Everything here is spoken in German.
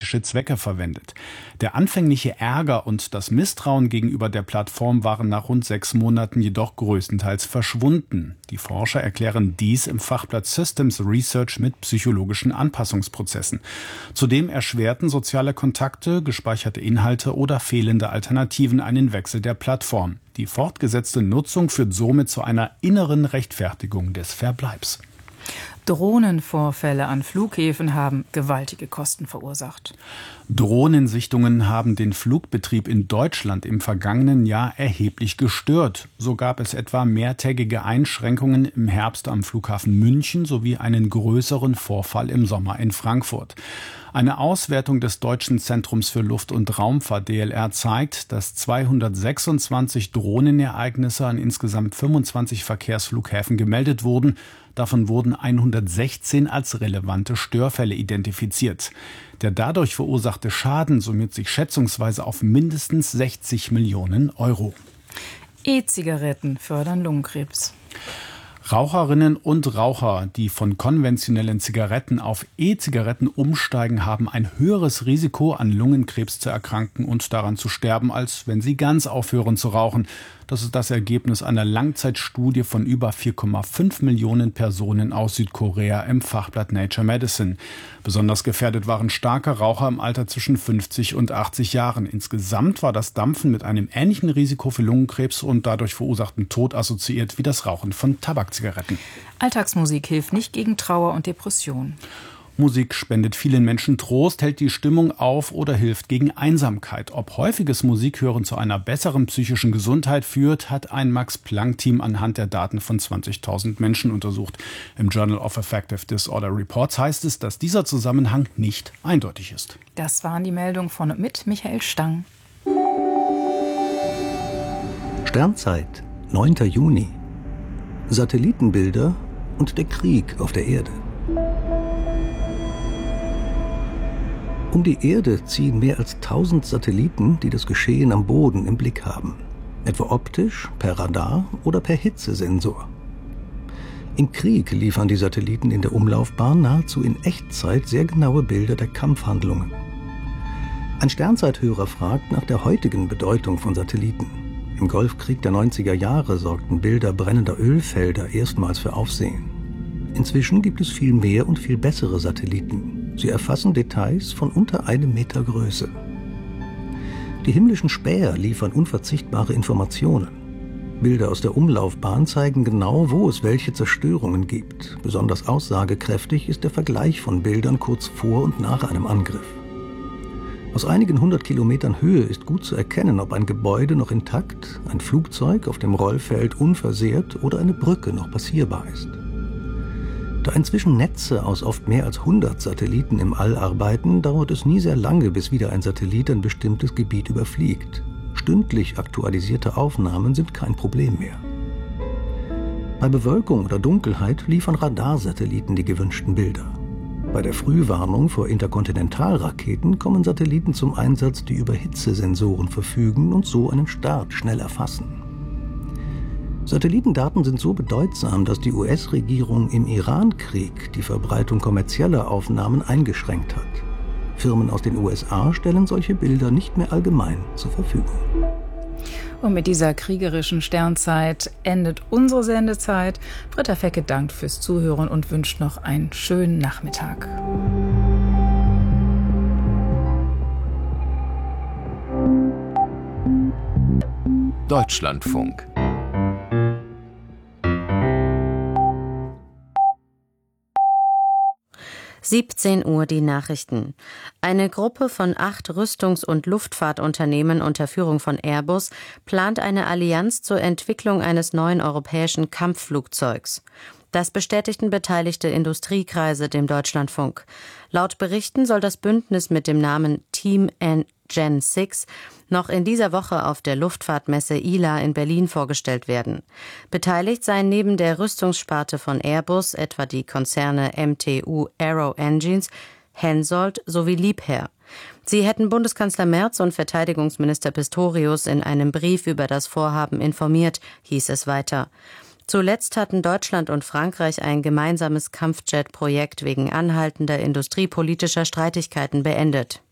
politische Zwecke verwendet. Der anfängliche Ärger und das Misstrauen gegenüber der Plattform waren nach rund 6 Monaten jedoch größtenteils verschwunden. Die Forscher erklären dies im Fachblatt Systems Research mit psychologischen Anpassungsprozessen. Zudem erschwerten soziale Kontakte, gespeicherte Inhalte oder fehlende Alternativen einen Wechsel der Plattform. Die fortgesetzte Nutzung führt somit zu einer inneren Rechtfertigung des Verbleibs. Drohnenvorfälle an Flughäfen haben gewaltige Kosten verursacht. Drohnensichtungen haben den Flugbetrieb in Deutschland im vergangenen Jahr erheblich gestört. So gab es etwa mehrtägige Einschränkungen im Herbst am Flughafen München sowie einen größeren Vorfall im Sommer in Frankfurt. Eine Auswertung des Deutschen Zentrums für Luft- und Raumfahrt DLR zeigt, dass 226 Drohnenereignisse an insgesamt 25 Verkehrsflughäfen gemeldet wurden. Davon wurden 116 als relevante Störfälle identifiziert. Der dadurch verursachte Schaden summiert sich schätzungsweise auf mindestens 60 Millionen Euro. E-Zigaretten fördern Lungenkrebs. Raucherinnen und Raucher, die von konventionellen Zigaretten auf E-Zigaretten umsteigen, haben ein höheres Risiko, an Lungenkrebs zu erkranken und daran zu sterben, als wenn sie ganz aufhören zu rauchen. Das ist das Ergebnis einer Langzeitstudie von über 4,5 Millionen Personen aus Südkorea im Fachblatt Nature Medicine. Besonders gefährdet waren starke Raucher im Alter zwischen 50 und 80 Jahren. Insgesamt war das Dampfen mit einem ähnlichen Risiko für Lungenkrebs und dadurch verursachten Tod assoziiert wie das Rauchen von Tabakzigaretten. Alltagsmusik hilft nicht gegen Trauer und Depression. Musik spendet vielen Menschen Trost, hält die Stimmung auf oder hilft gegen Einsamkeit. Ob häufiges Musikhören zu einer besseren psychischen Gesundheit führt, hat ein Max-Planck-Team anhand der Daten von 20.000 Menschen untersucht. Im Journal of Affective Disorder Reports heißt es, dass dieser Zusammenhang nicht eindeutig ist. Das waren die Meldungen von und mit Michael Stang. Sternzeit, 9. Juni. Satellitenbilder und der Krieg auf der Erde. Um die Erde ziehen mehr als 1000 Satelliten, die das Geschehen am Boden im Blick haben. Etwa optisch, per Radar oder per Hitzesensor. Im Krieg liefern die Satelliten in der Umlaufbahn nahezu in Echtzeit sehr genaue Bilder der Kampfhandlungen. Ein Sternzeithörer fragt nach der heutigen Bedeutung von Satelliten. Im Golfkrieg der 90er Jahre sorgten Bilder brennender Ölfelder erstmals für Aufsehen. Inzwischen gibt es viel mehr und viel bessere Satelliten. Sie erfassen Details von unter 1 Meter Größe. Die himmlischen Späher liefern unverzichtbare Informationen. Bilder aus der Umlaufbahn zeigen genau, wo es welche Zerstörungen gibt. Besonders aussagekräftig ist der Vergleich von Bildern kurz vor und nach einem Angriff. Aus einigen 100 Kilometern Höhe ist gut zu erkennen, ob ein Gebäude noch intakt, ein Flugzeug auf dem Rollfeld unversehrt oder eine Brücke noch passierbar ist. Da inzwischen Netze aus oft mehr als 100 Satelliten im All arbeiten, dauert es nie sehr lange, bis wieder ein Satellit ein bestimmtes Gebiet überfliegt. Stündlich aktualisierte Aufnahmen sind kein Problem mehr. Bei Bewölkung oder Dunkelheit liefern Radarsatelliten die gewünschten Bilder. Bei der Frühwarnung vor Interkontinentalraketen kommen Satelliten zum Einsatz, die über Hitzesensoren verfügen und so einen Start schnell erfassen. Satellitendaten sind so bedeutsam, dass die US-Regierung im Iran-Krieg die Verbreitung kommerzieller Aufnahmen eingeschränkt hat. Firmen aus den USA stellen solche Bilder nicht mehr allgemein zur Verfügung. Und mit dieser kriegerischen Sternzeit endet unsere Sendezeit. Britta Fecke dankt fürs Zuhören und wünscht noch einen schönen Nachmittag. Deutschlandfunk. Uhr die Nachrichten. Eine Gruppe von 8 Rüstungs- und Luftfahrtunternehmen unter Führung von Airbus plant eine Allianz zur Entwicklung eines neuen europäischen Kampfflugzeugs. Das bestätigten beteiligte Industriekreise dem Deutschlandfunk. Laut Berichten soll das Bündnis mit dem Namen Team Gen 6 noch in dieser Woche auf der Luftfahrtmesse ILA in Berlin vorgestellt werden. Beteiligt seien neben der Rüstungssparte von Airbus etwa die Konzerne MTU Aero Engines, Hensoldt sowie Liebherr. Sie hätten Bundeskanzler Merz und Verteidigungsminister Pistorius in einem Brief über das Vorhaben informiert, hieß es weiter. Zuletzt hatten Deutschland und Frankreich ein gemeinsames Kampfjet-Projekt wegen anhaltender industriepolitischer Streitigkeiten beendet.